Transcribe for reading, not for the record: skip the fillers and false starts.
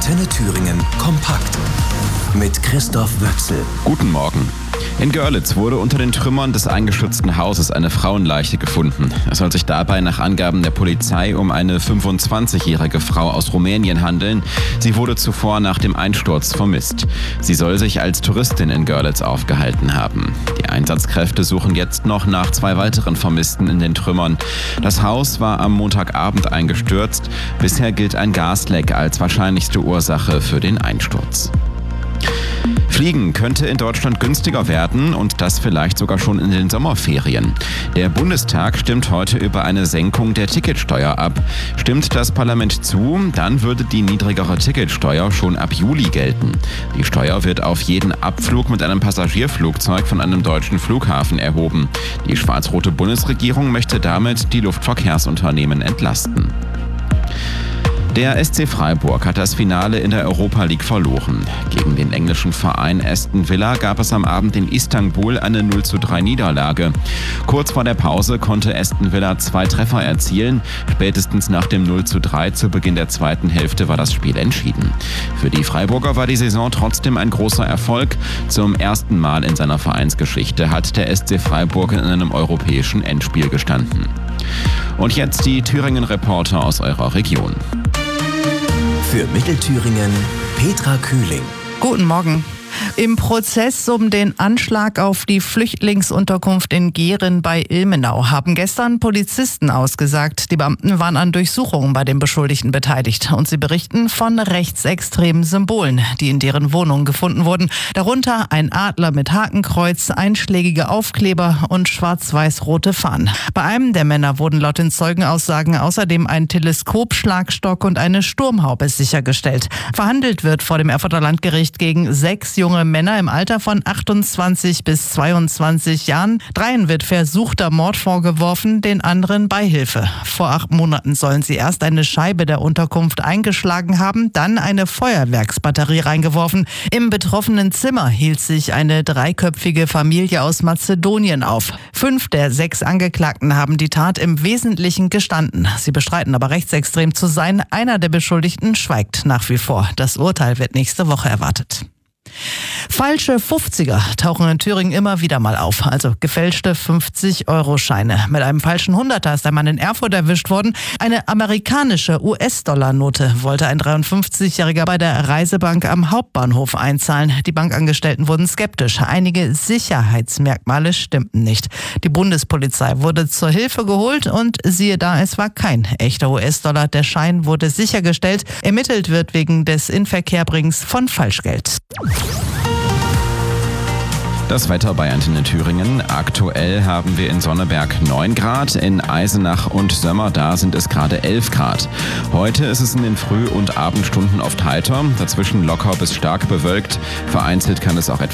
Antenne Thüringen kompakt mit Christoph Wöchsel. Guten Morgen. In Görlitz wurde unter den Trümmern des eingestürzten Hauses eine Frauenleiche gefunden. Es soll sich dabei nach Angaben der Polizei um eine 25-jährige Frau aus Rumänien handeln. Sie wurde zuvor nach dem Einsturz vermisst. Sie soll sich als Touristin in Görlitz aufgehalten haben. Die Einsatzkräfte suchen jetzt noch nach 2 weiteren Vermissten in den Trümmern. Das Haus war am Montagabend eingestürzt. Bisher gilt ein Gasleck als wahrscheinlichste Ursache für den Einsturz. Fliegen könnte in Deutschland günstiger werden und das vielleicht sogar schon in den Sommerferien. Der Bundestag stimmt heute über eine Senkung der Ticketsteuer ab. Stimmt das Parlament zu, dann würde die niedrigere Ticketsteuer schon ab Juli gelten. Die Steuer wird auf jeden Abflug mit einem Passagierflugzeug von einem deutschen Flughafen erhoben. Die schwarz-rote Bundesregierung möchte damit die Luftverkehrsunternehmen entlasten. Der SC Freiburg hat das Finale in der Europa League verloren. Gegen den englischen Verein Aston Villa gab es am Abend in Istanbul eine 0:3 Niederlage. Kurz vor der Pause konnte Aston Villa 2 Treffer erzielen. Spätestens nach dem 0:3 zu Beginn der zweiten Hälfte war das Spiel entschieden. Für die Freiburger war die Saison trotzdem ein großer Erfolg. Zum ersten Mal in seiner Vereinsgeschichte hat der SC Freiburg in einem europäischen Endspiel gestanden. Und jetzt die Thüringen-Reporter aus eurer Region. Für Mittelthüringen Petra Kühling. Guten Morgen. Im Prozess um den Anschlag auf die Flüchtlingsunterkunft in Gehren bei Ilmenau haben gestern Polizisten ausgesagt. Die Beamten waren an Durchsuchungen bei den Beschuldigten beteiligt und sie berichten von rechtsextremen Symbolen, die in deren Wohnung gefunden wurden. Darunter ein Adler mit Hakenkreuz, einschlägige Aufkleber und schwarz-weiß-rote Fahnen. Bei einem der Männer wurden laut den Zeugenaussagen außerdem ein Teleskopschlagstock und eine Sturmhaube sichergestellt. Verhandelt wird vor dem Erfurter Landgericht gegen 6 junge Männer im Alter von 28 bis 22 Jahren. 3 wird versuchter Mord vorgeworfen, den anderen Beihilfe. Vor 8 Monaten sollen sie erst eine Scheibe der Unterkunft eingeschlagen haben, dann eine Feuerwerksbatterie reingeworfen. Im betroffenen Zimmer hielt sich eine 3-köpfige Familie aus Mazedonien auf. 5 der 6 Angeklagten haben die Tat im Wesentlichen gestanden. Sie bestreiten aber rechtsextrem zu sein. Einer der Beschuldigten schweigt nach wie vor. Das Urteil wird nächste Woche erwartet. Falsche 50er tauchen in Thüringen immer wieder mal auf, also gefälschte 50-Euro-Scheine. Mit einem falschen 100er ist ein Mann in Erfurt erwischt worden. Eine amerikanische US-Dollar-Note wollte ein 53-Jähriger bei der Reisebank am Hauptbahnhof einzahlen. Die Bankangestellten wurden skeptisch. Einige Sicherheitsmerkmale stimmten nicht. Die Bundespolizei wurde zur Hilfe geholt und siehe da, es war kein echter US-Dollar. Der Schein wurde sichergestellt. Ermittelt wird wegen des Inverkehrbringens von Falschgeld. Das Wetter bei Antenne Thüringen. Aktuell haben wir in Sonneberg 9 Grad, in Eisenach und Sömmer, da sind es gerade 11 Grad. Heute ist es in den Früh- und Abendstunden oft heiter, dazwischen locker bis stark bewölkt. Vereinzelt kann es auch etwas